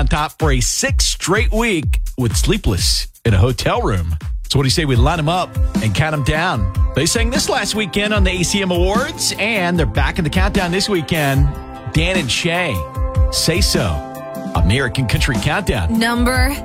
on top for a 6th straight week with Sleepless in a Hotel Room. So what do you say we line them up and count them down? They sang this last weekend on the ACM Awards, and they're back in the countdown this weekend. Dan and Shay, Say So, American Country Countdown. Number